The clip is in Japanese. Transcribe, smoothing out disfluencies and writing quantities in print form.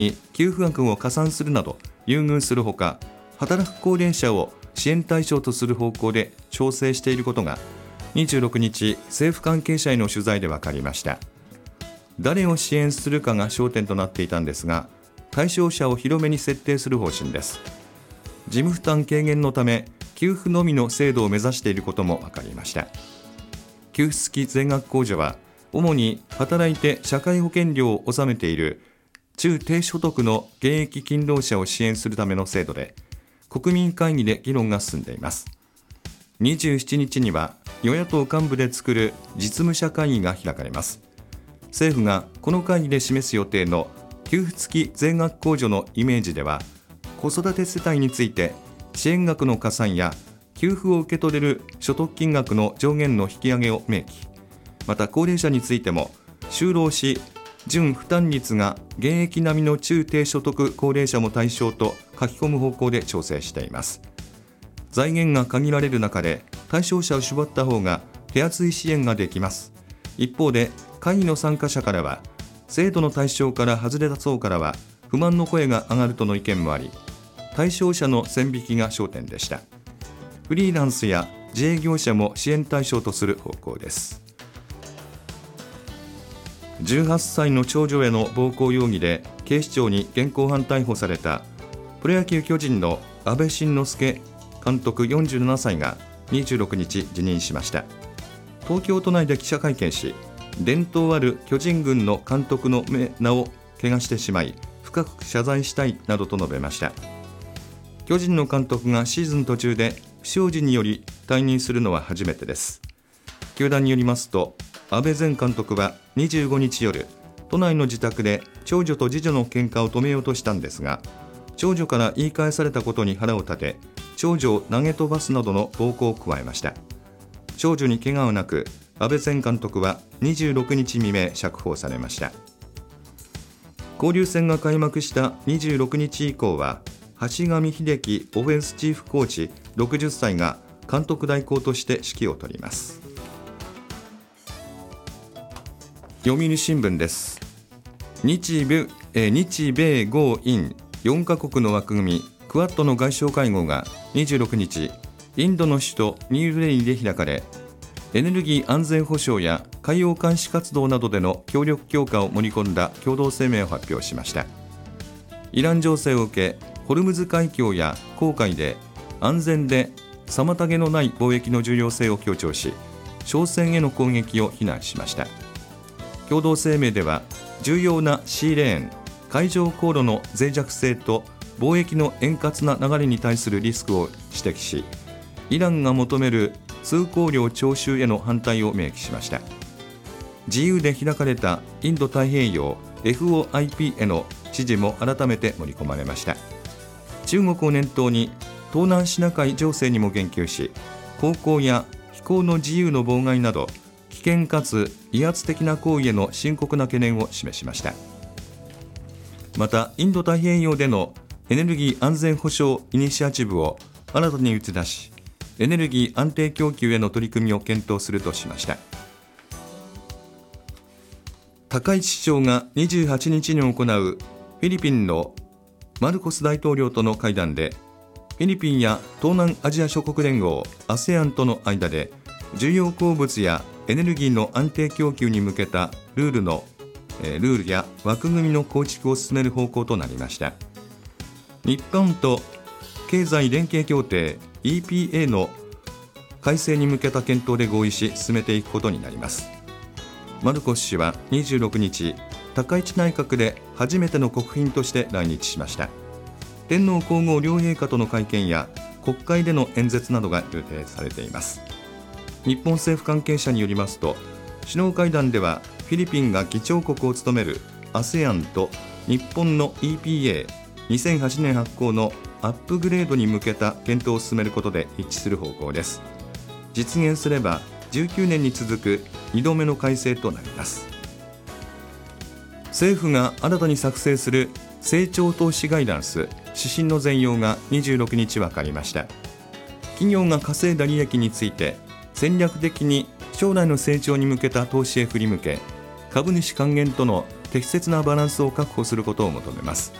に給付額を加算するなど優遇するほか、働く高齢者を支援対象とする方向で調整していることが26日、政府関係者への取材で分かりました。誰を支援するかが焦点となっていたんですが、対象者を広めに設定する方針です。事務負担軽減のため給付のみの制度を目指していることも分かりました。給付付き全額控除は主に働いて社会保険料を納めている中低所得の現役勤労者を支援するための制度で、国民会議で議論が進んでいます。27日には与野党幹部で作る実務者会議が開かれます。政府がこの会議で示す予定の給付付き全額控除のイメージでは、子育て世帯について支援額の加算や給付を受け取れる所得金額の上限の引き上げを明記、また高齢者についても就労し純負担率が現役並みの中低所得高齢者も対象と書き込む方向で調整しています。財源が限られる中で対象者を絞った方が手厚い支援ができます。一方で会議の参加者からは、制度の対象から外れた層からは不満の声が上がるとの意見もあり、対象者の線引きが焦点でした。フリーランスや自営業者も支援対象とする方向です。18歳の長女への暴行容疑で警視庁に現行犯逮捕されたプロ野球巨人の阿部慎之助監督47歳が26日辞任しました。東京都内で記者会見し、伝統ある巨人軍の監督の名を汚してしまい深く謝罪したいなどと述べました。巨人の監督がシーズン途中で不祥事により退任するのは初めてです。球団によりますと、阿部前監督は25日夜、都内の自宅で長女と次女の喧嘩を止めようとしたんですが、長女から言い返されたことに腹を立て、長女を投げ飛ばすなどの暴行を加えました。長女に怪我はなく、阿部前監督は26日未明釈放されました。交流戦が開幕した26日以降は、橋上秀樹オフェンスチーフコーチ60歳が監督代行として指揮を執ります。読売新聞です。日米豪印4カ国の枠組みクアッドの外相会合が26日、インドの首都ニューデリーで開かれ、エネルギー安全保障や海洋監視活動などでの協力強化を盛り込んだ共同声明を発表しました。イラン情勢を受け、ホルムズ海峡や紅海で安全で妨げのない貿易の重要性を強調し、商船への攻撃を非難しました。共同声明では、重要なシーレーン、海上航路の脆弱性と貿易の円滑な流れに対するリスクを指摘し、イランが求める通行料徴収への反対を明記しました。自由で開かれたインド太平洋 FOIP への支持も改めて盛り込まれました。中国を念頭に東南シナ海情勢にも言及し、航行や飛行の自由の妨害など危険かつ威圧的な行為への深刻な懸念を示しました。また、インド太平洋でのエネルギー安全保障イニシアチブを新たに打ち出し、エネルギー安定供給への取り組みを検討するとしました。高市市長が28日に行うフィリピンのマルコス大統領との会談で、フィリピンや東南アジア諸国連合 ASEAN との間で重要鉱物やエネルギーの安定供給に向けたルールや枠組みの構築を進める方向となりました。日本と経済連携協定 EPA の改正に向けた検討で合意し進めていくことになります。マルコス氏は26日、高市内閣で初めての国賓として来日しました。天皇皇后両陛下との会見や国会での演説などが予定されています。日本政府関係者によりますと、首脳会談ではフィリピンが議長国を務める ASEAN と日本の EPA2008 年発行のアップグレードに向けた検討を進めることで一致する方向です。実現すれば19年に続く2度目の改正となります。政府が新たに作成する成長投資ガイダンス指針の全容が26日分かりました。企業が稼いだ利益について戦略的に将来の成長に向けた投資へ振り向け、株主還元との適切なバランスを確保することを求めます。